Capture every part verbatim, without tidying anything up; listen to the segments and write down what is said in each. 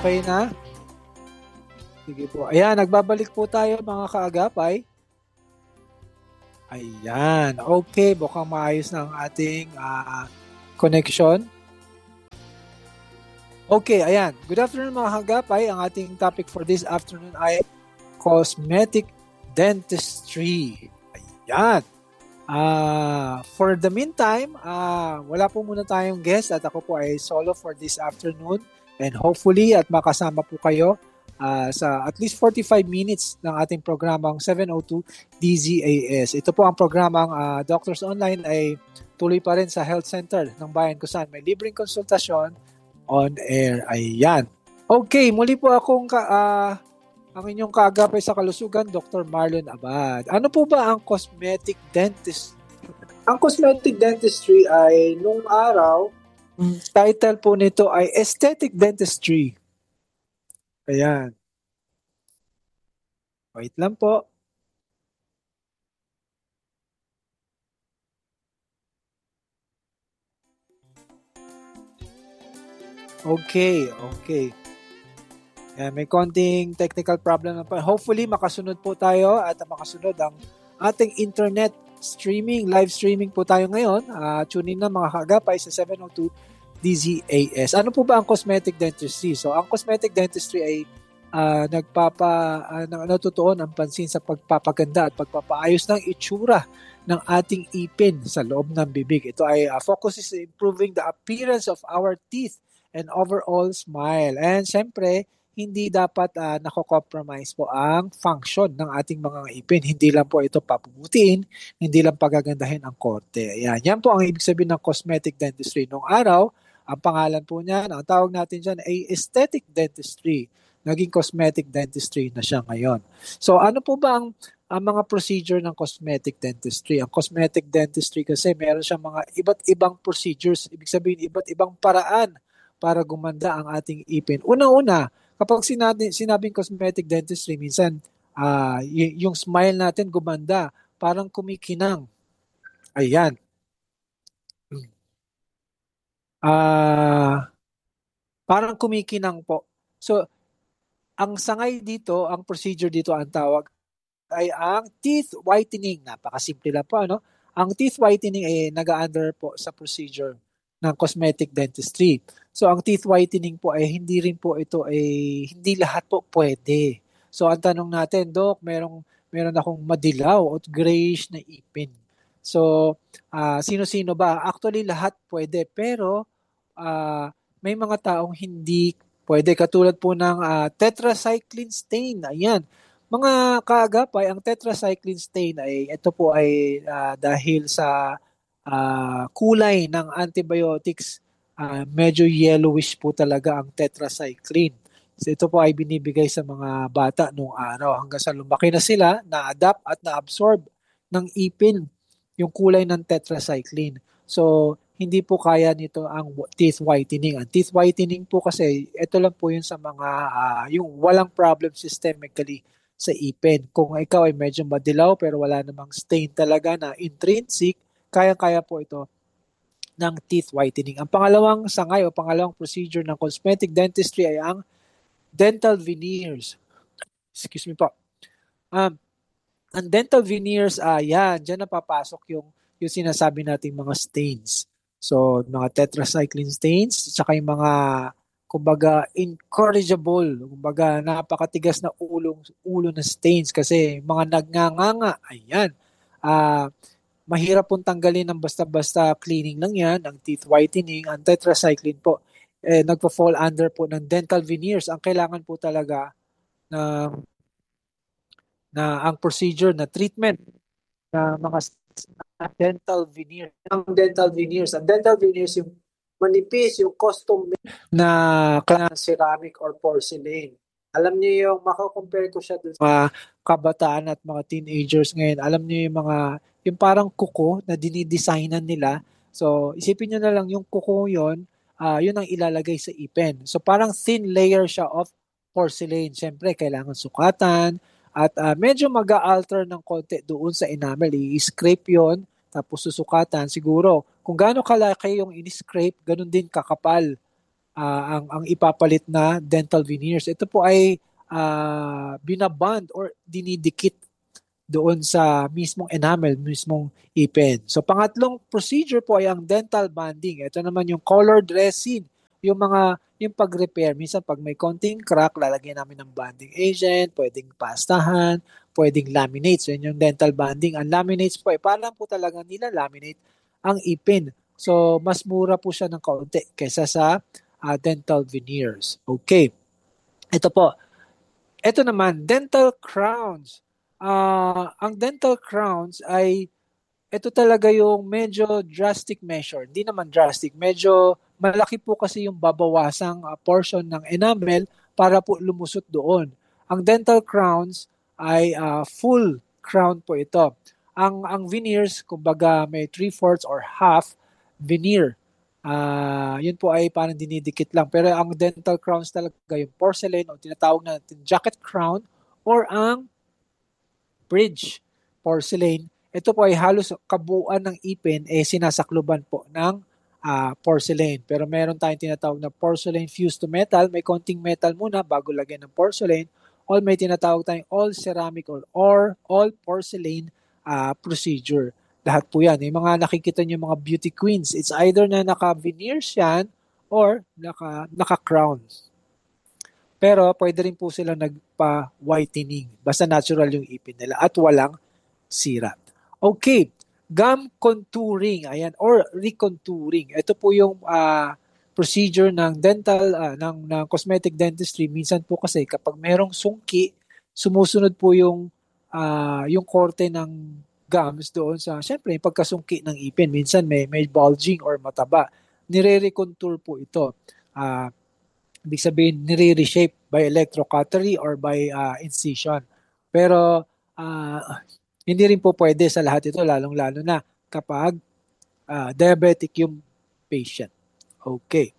okay na? Sige po. Ayan, nagbabalik po tayo mga kaagapay. Ayan, okay. Mukhang maayos na ang ating uh, connection. Okay, ayan. Good afternoon mga kaagapay. Ang ating topic for this afternoon ay cosmetic dentistry. Ayan. Uh, for the meantime, uh, wala po muna tayong guest at ako po ay solo for this afternoon. And hopefully at makasama po kayo Uh, sa at least forty-five minutes ng ating programang seven oh two D Z A S. Ito po ang programang uh, Doctors Online ay tuloy pa rin sa Health Center ng Bayan kung saan may libreng konsultasyon on air. Ayan. Okay, muli po akong ka, uh, ang inyong kaagapay sa kalusugan, Doctor Marlon Abad. Ano po ba ang cosmetic dentist? Ang cosmetic dentistry ay nung araw, title po nito ay aesthetic dentistry. Ayan. Wait lang po. Okay, okay. Ayan, may konting technical problem na pa. Hopefully, makasunod po tayo at makasunod ang ating internet streaming, live streaming po tayo ngayon. Uh, tune in na mga kaagapay sa seven oh two D Z A S. Ano po ba ang cosmetic dentistry? So, ang cosmetic dentistry ay uh, nagpapa, uh, natutuon ang pansin sa pagpapaganda at pagpapaayos ng itsura ng ating ipin sa loob ng bibig. Ito ay uh, focuses on improving the appearance of our teeth and overall smile. And syempre, hindi dapat uh, nako-compromise po ang function ng ating mga ipin. Hindi lang po ito papuputiin, hindi lang pagagandahin ang korte. Ayan, yan po ang ibig sabihin ng cosmetic dentistry. Noong araw, ang pangalan po niya, ang tawag natin dyan ay aesthetic dentistry. Naging cosmetic dentistry na siya ngayon. So ano po ba ang, ang mga procedure ng cosmetic dentistry? Ang cosmetic dentistry kasi meron siyang mga iba't ibang procedures. Ibig sabihin, iba't ibang paraan para gumanda ang ating ipin. Una-una, kapag sinabi, sinabing cosmetic dentistry, minsan uh, y- yung smile natin gumanda, parang kumikinang. Ayan. Uh, parang kumikinang po. So, ang sangay dito, ang procedure dito, ang tawag ay ang teeth whitening. Napakasimple lang po, ano? Ang teeth whitening ay nag-under po sa procedure ng cosmetic dentistry. So, ang teeth whitening po ay hindi rin po ito ay hindi lahat po pwede. So, ang tanong natin, Doc, merong, meron akong madilaw o grayish na ipin. So, uh, sino-sino ba? Actually, lahat pwede. Pero, uh, may mga taong hindi pwede. Katulad po ng uh, tetracycline stain. Ayan. Mga kaagapay, ang tetracycline stain ay ito po ay uh, dahil sa uh, kulay ng antibiotics, uh, medyo yellowish po talaga ang tetracycline. So ito po ay binibigay sa mga bata noong araw hanggang sa lumaki na sila, na-adapt at na-absorb ng ipin yung kulay ng tetracycline. So hindi po kaya nito ang teeth whitening. Ang teeth whitening po kasi ito lang po yun sa mga uh, yung walang problem systemically sa ipin. Kung ikaw ay medyo madilaw pero wala namang stain talaga na intrinsic, kaya-kaya po ito ng teeth whitening. Ang pangalawang sangay o pangalawang procedure ng cosmetic dentistry ay ang dental veneers. Excuse me po. Um, ang dental veneers, ah, yan, dyan napapasok yung, yung sinasabi nating mga stains. So, mga tetracycline stains, saka yung mga, kumbaga, incorrigible, kumbaga, napakatigas na ulong, ulo na stains kasi mga nagnganganga, ayan. Ah, mahirap pong tanggalin ng basta-basta cleaning lang yan, ang teeth whitening, ang tetracycline po, eh, nagpo-fall under po ng dental veneers. Ang kailangan po talaga na na ang procedure na treatment na mga dental veneers. Ang dental veneers, ang dental veneers yung manipis, yung custom na ceramic or porcelain. Alam niyo yung, makakompare ko siya dun sa mga kabataan at mga teenagers ngayon. Alam niyo yung mga, yung parang kuko na dinidesignan nila. So, isipin niyo na lang yung kuko yun, uh, yun ang ilalagay sa ipin. So, parang thin layer siya of porcelain. Siyempre, kailangan sukatan, at uh, medyo mag-a-alter ng konti doon sa enamel. I-scrape yon tapos susukatan. Siguro, kung gaano kalaki yung in-scrape, ganun din kakapal uh, ang, ang ipapalit na dental veneers. Ito po ay uh, binabond or dinidikit doon sa mismong enamel, mismong ipin. So pangatlong procedure po ay ang dental bonding. Ito naman yung colored resin, yung mga yung pag-repair. Minsan pag may konting crack, lalagyan namin ng bonding agent, pwedeng pastahan, pwedeng laminates. So yun yung dental bonding. Ang laminates po ay parang po talaga nila laminate ang ipin. So mas mura po siya ng kaunti kaysa sa uh, dental veneers. Okay. Ito po. Ito naman, dental crowns. Uh, ang dental crowns ay ito talaga yung medyo drastic measure. Hindi naman drastic, medyo malaki po kasi yung babawasang uh, portion ng enamel para po lumusot doon. Ang dental crowns ay uh, full crown po ito. Ang ang veneers, kumbaga may three-fourths or half veneer. Uh, yun po ay parang dinidikit lang. Pero ang dental crowns talaga yung porcelain o tinatawag natin jacket crown or ang bridge porcelain. Ito po ay halos kabuuan ng ipin eh sinasakluban po ng uh, porcelain. Pero meron tayong tinatawag na porcelain fused to metal. May konting metal muna bago lagyan ng porcelain. O may tinatawag tayong all ceramic or, or all porcelain uh, procedure. Lahat po yan. Yung mga nakikita nyo mga beauty queens, it's either na naka-veneers yan or naka, naka-crowns. Pero pwede rin po silang nagpa-whitening. Basta natural yung ipin nila at walang sira. Okay, gum contouring, ayan, or recontouring. Ito po yung uh, procedure ng dental, uh, ng, ng cosmetic dentistry. Minsan po kasi kapag merong sungki, sumusunod po yung, uh, yung korte ng gums doon sa, syempre, yung pagkasungki ng ipin. Minsan may, may bulging or mataba. Nire-recontour po ito. Uh, ibig sabihin, nire-reshape by electrocautery or by uh, incision. Pero, uh, hindi rin po pwede sa lahat ito, lalong-lalo na kapag uh, diabetic yung patient. Okay.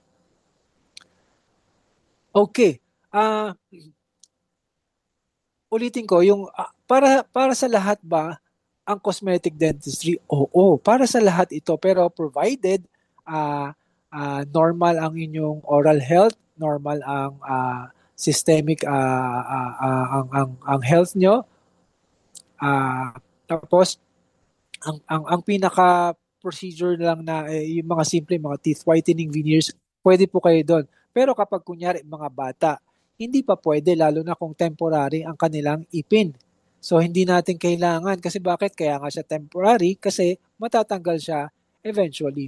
Okay. Uh, ulitin ko, yung uh, para para sa lahat ba ang cosmetic dentistry? Oo, para sa lahat ito. Pero provided uh, uh, normal ang inyong oral health, normal ang uh, systemic uh, uh, uh, ang, ang, ang health nyo, uh, tapos ang ang ang pinaka procedure lang na eh, yung mga simple mga teeth whitening veneers, pwede po kayo doon. Pero kapag kunyari mga bata, hindi pa pwede lalo na kung temporary ang kanilang ipin. So hindi natin kailangan kasi bakit kaya nga siya temporary kasi matatanggal siya eventually.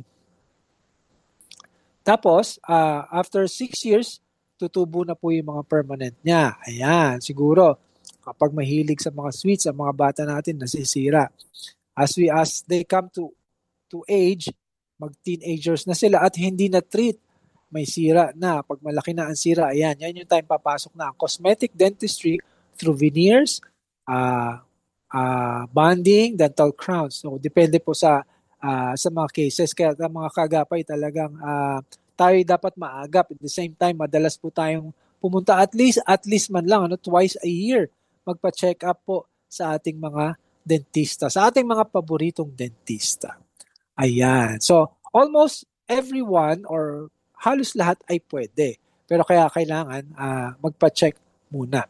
Tapos uh, after six years, tutubo na po yung mga permanent niya. Ayan, siguro kapag mahilig sa mga sweets ang mga bata natin nasisira. As we as they come to to age, mag-teenagers na sila at hindi na treat, may sira na. Pag malaki na ang sira, ayan, yan yung time papasok na ang cosmetic dentistry through veneers, uh, uh, bonding, dental crowns. So depende po sa uh, sa mga cases. Kaya ang mga kagapay talagang uh, tayo dapat maagap. At the same time, madalas po tayong pumunta at least at least man lang ano twice a year magpa-check up po sa ating mga dentista, sa ating mga paboritong dentista. Ayan. So, almost everyone or halos lahat ay pwede. Pero kaya kailangan uh, magpa-check muna.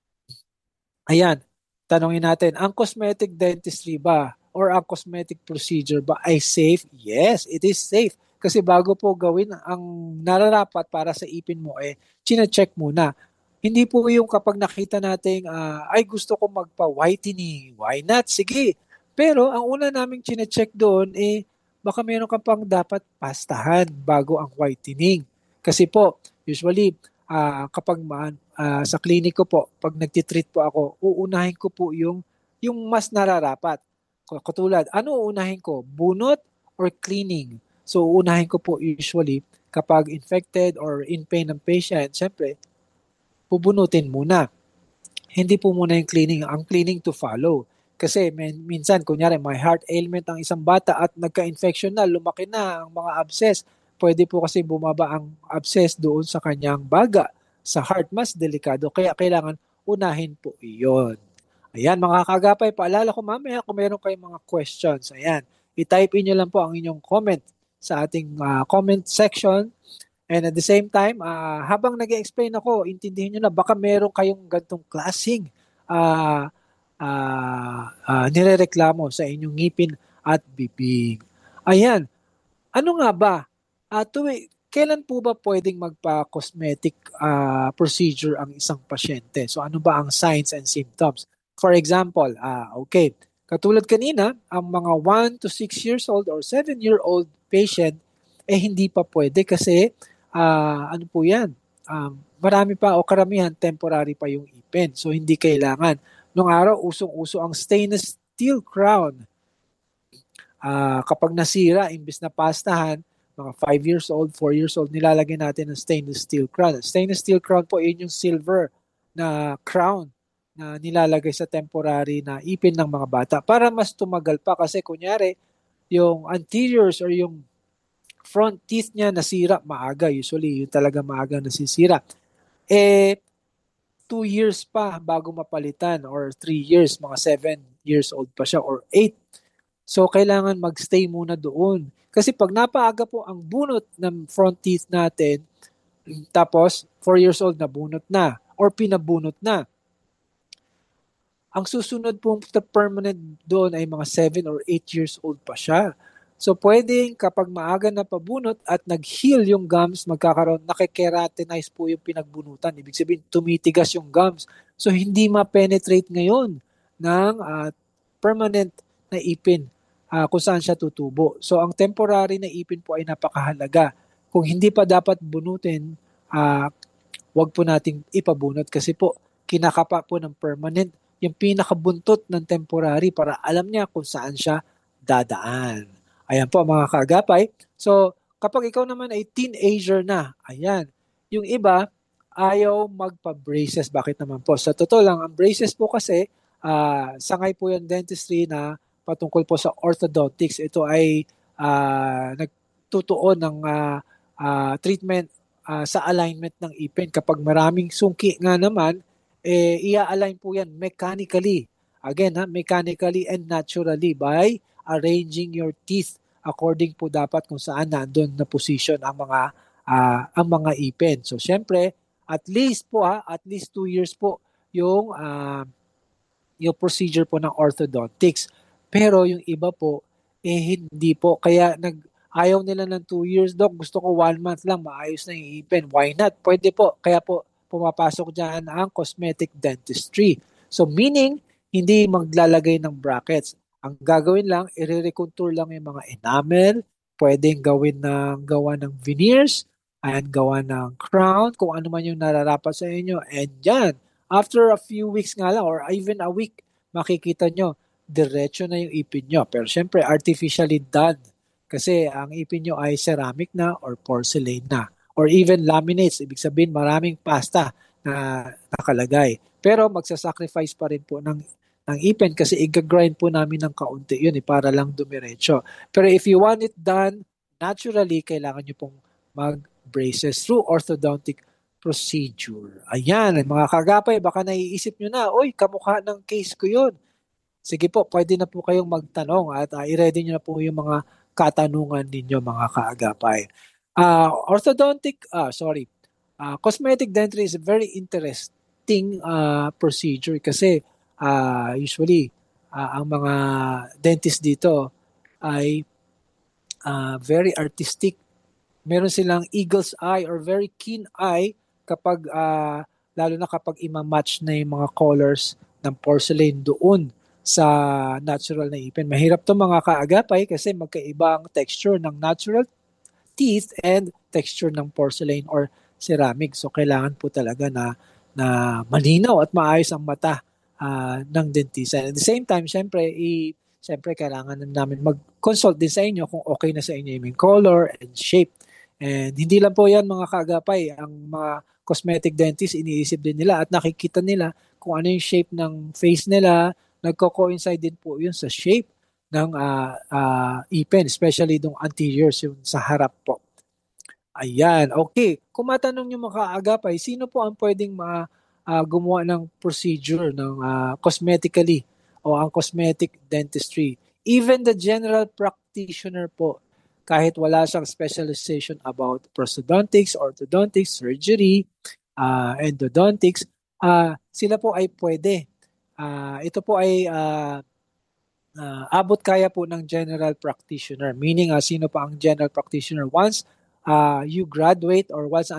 Ayan. Tanungin natin, ang cosmetic dentistry ba or ang cosmetic procedure ba ay safe? Yes, it is safe. Kasi bago po gawin ang nararapat para sa ipin mo, eh, chine-check muna. Hindi po yung kapag nakita natin, uh, ay gusto ko magpa-whitening. Why not? Sige. Pero ang una naming chine-check doon, eh, baka meron ka pang dapat pastahan bago ang whitening. Kasi po, usually, uh, kapag maan, uh, sa clinic ko po, pag nagtitreat po ako, uunahin ko po yung, yung mas nararapat. Katulad, ano uunahin ko? Bunot or cleaning? So, uunahin ko po usually kapag infected or in pain ng patient, syempre, pubunutin muna. Hindi po muna yung cleaning, ang cleaning to follow. Kasi min- minsan, kunyari, may heart ailment ang isang bata at nagka-infection na, lumaki na ang mga abscess. Pwede po kasi bumaba ang abscess doon sa kanyang baga. Sa heart, mas delikado. Kaya kailangan unahin po iyon. Ayan, mga kagapay, paalala ko mamaya kung meron kayong mga questions. Ayan, i-type in nyo lang po ang inyong comment sa ating uh, comment section. And at the same time, uh, habang nag-explain ako, intindihin nyo na baka meron kayong gantong klaseng uh, uh, uh, nirereklamo sa inyong ngipin at bibig. Ayan. Ano nga ba? Uh, tuwi, kailan po ba pwedeng magpa-cosmetic uh, procedure ang isang pasyente? So ano ba ang signs and symptoms? For example, uh, okay, katulad kanina, ang mga one to six years old or seven year old patient, eh hindi pa pwede kasi uh, ano po yan, um, marami pa o karamihan temporary pa yung ipin. So hindi kailangan. Nung araw, usong-uso ang stainless steel crown. Uh, kapag nasira, imbis na pastahan, mga five years old, four years old, nilalagyan natin ng stainless steel crown. Stainless steel crown po, yun yung silver na crown na nilalagay sa temporary na ipin ng mga bata para mas tumagal pa. Kasi kunyari, yung anteriors or yung front teeth niya nasira maaga. Usually, yun talaga maaga nasisira. Eh, two years pa bago mapalitan or three years, mga seven years old pa siya or eight. So, kailangan magstay muna doon. Kasi pag napaaga po ang bunot ng front teeth natin, tapos four years old na bunot na or pinabunot na, ang susunod pong permanent doon ay mga seven or eight years old pa siya. So, pwedeng kapag maaga na pabunot at nag-heal yung gums, magkakaroon, nakikeratinize po yung pinagbunutan. Ibig sabihin, tumitigas yung gums. So, hindi ma-penetrate ngayon ng uh, permanent na ipin uh, kung saan siya tutubo. So, ang temporary na ipin po ay napakahalaga. Kung hindi pa dapat bunutin, uh, wag po nating ipabunot kasi po, kinakapa po ng permanent yung pinakabuntot ng temporary para alam niya kung saan siya dadaan. Ayan po mga kaagapay. So, kapag ikaw naman ay teenager na, ayan, yung iba, ayaw magpa-braces. Bakit naman po? Sa totoo lang, ang braces po kasi, uh, sangay po yung dentistry na patungkol po sa orthodontics. Ito ay uh, nagtutuon ng uh, uh, treatment uh, sa alignment ng ipin. Kapag maraming sungki nga naman, eh, ia-align po yan mechanically. Again, ha, mechanically and naturally by arranging your teeth according po dapat kung saan nandun na position ang mga uh, ang mga ipin. So, syempre, at least po ha, at least two years po yung uh, yung procedure po ng orthodontics. Pero yung iba po, eh hindi po. Kaya nag ayaw nila ng two years, Doc. Gusto ko one month lang, maayos na yung ipin. Why not? Pwede po. Kaya po, pumapasok dyan ang cosmetic dentistry. So meaning, hindi maglalagay ng brackets. Ang gagawin lang, i-recontour lang yung mga enamel, pwedeng gawin ng gawa ng veneers, and gawa ng crown, kung ano man yung nararapat sa inyo. And yan, after a few weeks nga lang, or even a week, makikita nyo, diretso na yung ipin nyo. Pero syempre, artificially done. Kasi ang ipin nyo ay ceramic na or porcelain na. Or even laminates, ibig sabihin maraming pasta na nakalagay. Pero magsasacrifice pa rin po ng, ng ipin kasi i-grind po namin ng kaunti yun eh, para lang dumiretso. Pero if you want it done naturally, kailangan nyo pong mag-braces through orthodontic procedure. Ayan, mga kagapay, baka naiisip nyo na, oy, kamukha ng case ko yun. Sige po, pwede na po kayong magtanong at uh, i-ready nyo na po yung mga katanungan ninyo, mga kaagapay. Uh, orthodontic, uh, sorry, uh, cosmetic dentistry is a very interesting uh, procedure kasi uh, usually uh, ang mga dentist dito ay uh, very artistic. Meron silang eagle's eye or very keen eye kapag, uh, lalo na kapag ima-match na yung mga colors ng porcelain doon sa natural na ipin. Mahirap to mga kaagapay kasi magkaiba ang texture ng natural teeth and texture ng porcelain or ceramic. So, kailangan po talaga na, na malinaw at maayos ang mata uh, ng dentista. At the same time, syempre, i, syempre, kailangan namin mag-consult din sa inyo kung okay na sa inyo yung color and shape. And hindi lang po yan mga kaagapay. Ang mga cosmetic dentist, iniisip din nila at nakikita nila kung ano yung shape ng face nila. Nagko-coincide din po yun sa shape ng uh, uh, ipin, especially yung anteriors, yung sa harap po. Ayan, okay. Kung matanong nyo mga kaagapay, sino po ang pwedeng ma, uh, gumawa ng procedure ng uh, cosmetically o ang cosmetic dentistry? Even the general practitioner po. kahit wala siyang specialization about prosthodontics, orthodontics, surgery, uh, endodontics, uh, sila po ay pwede. Uh, ito po ay uh, uh, abot kaya po ng general practitioner. Meaning, uh, sino pa ang general practitioner? Once uh, you graduate or once